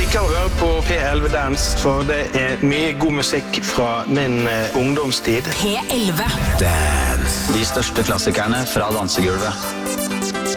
liker å høre på P11 Dance, for det mye god musikk fra min ungdomstid. P11 Dance. De største klassikerne fra dansegulvet.